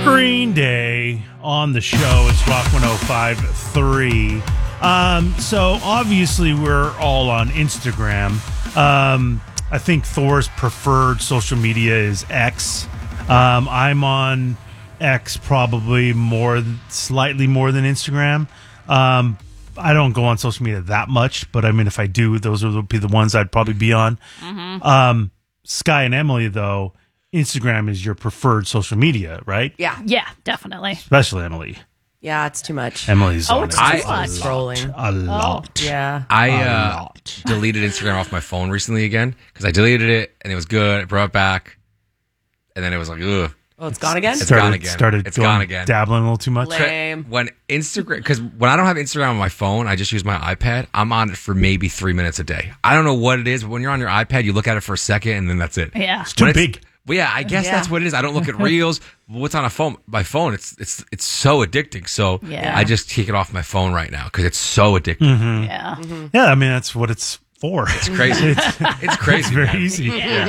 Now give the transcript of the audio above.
Green Day on the show. It's Rock 105.3. So obviously we're all on Instagram. I think Thor's preferred social media is X. I'm on X probably slightly more than Instagram. I don't go on social media that much, but I mean, if I do, those would be the ones I'd probably be on. Mm-hmm. Sky and Emily, though, Instagram is your preferred social media, right? Yeah. Yeah, definitely. Especially Emily. Yeah, it's too much. Emily's on it's it. too much. Scrolling. A lot. Yeah. I deleted Instagram off my phone recently again because I deleted it and it was good. I brought it back, and then it was like, ugh. Oh, it's gone again? It's gone again. Started It's going, gone again. dabbling a little too much. Lame. When Instagram, because when I don't have Instagram on my phone, I just use my iPad. I'm on it for maybe 3 minutes a day. I don't know what it is, but when you're on your iPad, you look at it for a second and then that's it. Yeah. It's too big. Well, yeah, I guess that's what it is. I don't look at reels. What's on my phone? It's so addicting. So Yeah. I just take it off my phone right now because it's so addicting. Mm-hmm. Yeah. Yeah, I mean, that's what it's for. It's crazy. It's crazy. It's very man. easy. Yeah.